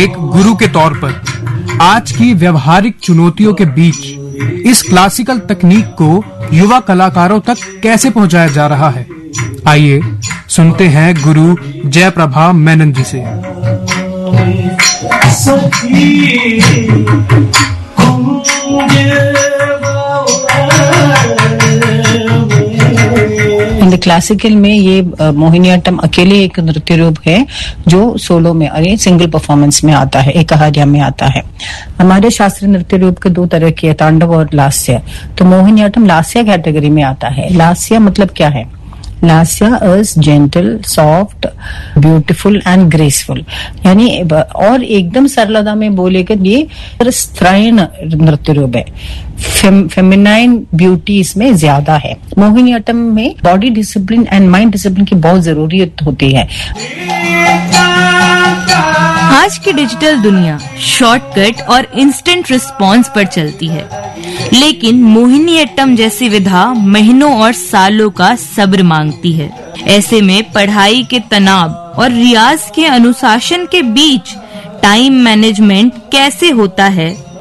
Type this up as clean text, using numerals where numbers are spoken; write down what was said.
एक गुरु के तौर पर आज की व्यवहारिक चुनौतियों के बीच इस क्लासिकल तकनीक को युवा कलाकारों तक कैसे पहुंचाया जा रहा है, आइए सुनते हैं गुरु जयप्रभा मेनन जी से। क्लासिकल में ये मोहिनीअट्टम अकेले एक नृत्य रूप है जो सोलो में और सिंगल परफॉर्मेंस में आता है, एकाहार्या में आता है। हमारे शास्त्रीय नृत्य रूप के दो तरह के, तांडव और लास्य। तो मोहिनीअट्टम लास्य कैटेगरी में आता है। लास्य मतलब क्या है? लास्य is gentle, soft, beautiful and graceful, यानी और एकदम सरलता में बोले कि ये स्त्रैण नृत्य रूप है। फेमिनाइन ब्यूटी इसमें ज्यादा है। मोहिनीअट्टम में body discipline and mind discipline की बहुत जरूरत होती है। आज की डिजिटल दुनिया शॉर्टकट और इंस्टेंट रिस्पॉन्स पर चलती है, लेकिन मोहिनीअट्टम जैसी विधा महीनों और सालों का सब्र मांगती है। ऐसे में पढ़ाई के तनाव और रियाज के अनुशासन के बीच टाइम मैनेजमेंट कैसे होता है,